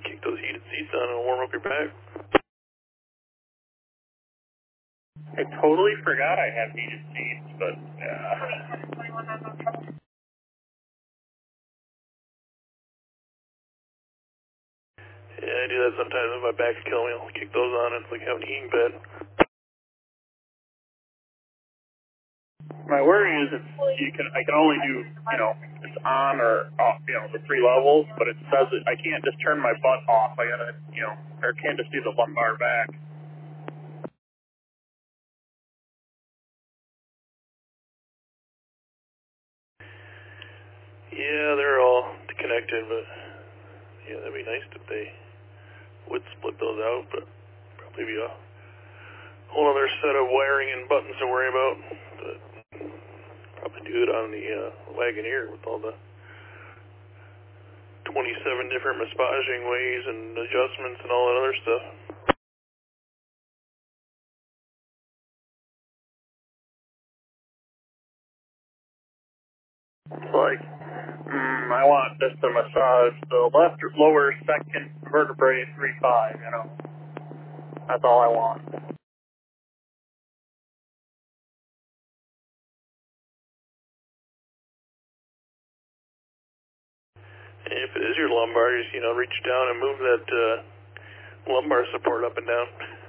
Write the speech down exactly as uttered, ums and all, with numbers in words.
kick those heated seats on and warm up your back. I totally forgot I have heated seats, but yeah. Yeah, I do that sometimes when my back's killing me. I'll kick those on. It's like having a heating bed. My worry is it's, you can I can only do, you know, it's on or off, you know, the three levels, but it says that I can't just turn my butt off. I gotta, you know, or can't just do the lumbar back. Yeah, they're all connected, but yeah, that'd be nice if they would split those out, but probably be a whole other set of wiring and buttons to worry about. But probably do it on the uh, Wagoneer with all the twenty-seven different massaging ways and adjustments and all that other stuff. It's like, mm, I want just to massage the left lower second vertebrae three five, you know. That's all I want. And if it is your lumbar, just, you know, reach down and move that uh, lumbar support up and down.